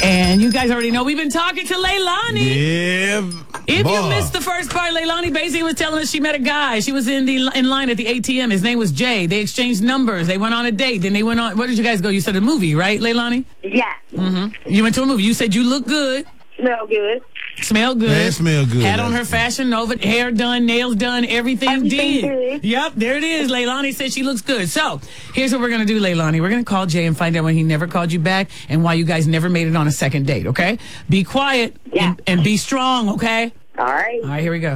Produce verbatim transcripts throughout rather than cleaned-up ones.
And you guys already know we've been talking to Leilani. Yeah. If boy. you missed the first part, Leilani basically was telling us she met a guy. She was in the in line at the A T M. His name was Jay. They exchanged numbers. They went on a date. Then they went on. Where did you guys go? You said a movie, right, Leilani? Yeah. Mm-hmm. You went to a movie. You said you look good. Smell good. Smell good. Yeah, smell good. Had on her Fashion Nova, hair done, nails done, everything, Everything did. good. Yep, there it is. Leilani said she looks good. So here's what we're going to do, Leilani. We're going to call Jay and find out when he never called you back and why you guys never made it on a second date, okay? Be quiet Yeah. and, and be strong, okay? All right. All right, here we go.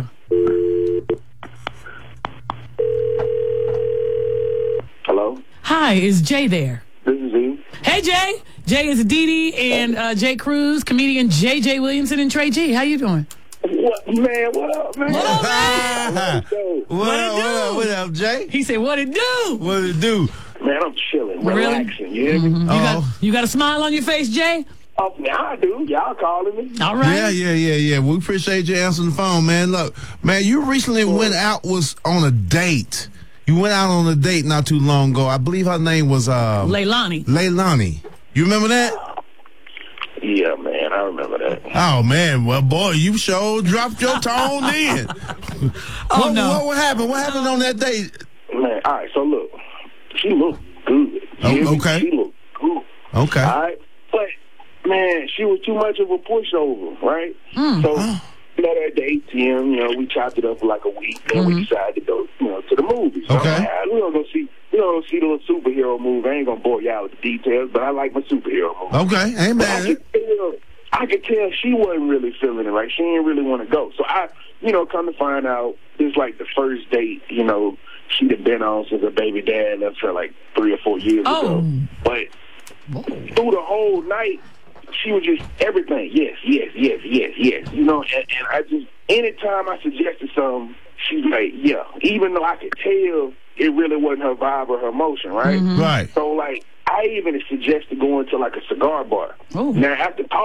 Hello, Hi, is Jay there? this is E. Hey, Jay. Jay is Dee Dee and uh, Jay Cruz, comedian J J Williamson and Trey G. How you doing? What, man? What up, man? What up, man? What What, up, what, up, what up, Jay? He said, what it do? What it do? man? I'm chilling, Really? relaxing. You hear me? You, got, Oh. you got a smile on your face, Jay? Oh, now I do. Y'all calling me? All right. Yeah, yeah, yeah, yeah. We appreciate you answering the phone, man. Look, man, you recently went out was on a date. You went out on a date not too long ago. I believe her name was uh, Leilani. Leilani. You remember that? Yeah, man. I remember that. Oh man, well boy, you sure dropped your tone then. Oh, what, no. what, what happened? What happened on that date? Man, all right. So look, she looked good. You Oh, hear me? okay. She looked good. Okay. All right, but man, she was too much of a pushover, right? Mm. So met her at the A T M. You know, we chopped it up for like a week, and we decided to go, you know, to the movies. So Okay. I'm like, we don't go see, we don't go see the little superhero movie. I ain't gonna bore y'all with the details, but I like my superhero movie. Okay, ain't But I bad. could tell, I could tell she wasn't really feeling it. Like she didn't really want to go. So I, you know, come to find out, it's like the first date. You know, she'd have been on since her baby dad left her like three or four years Oh. ago. But through the whole night, she was just everything. Yes, yes, yes, yes, yes. You know, and, and I just, anytime I suggested something, she's like, yeah. Even though I could tell it really wasn't her vibe or her emotion, right? Right. So, like, I even suggested going to, like, a cigar bar. Oh. Now, after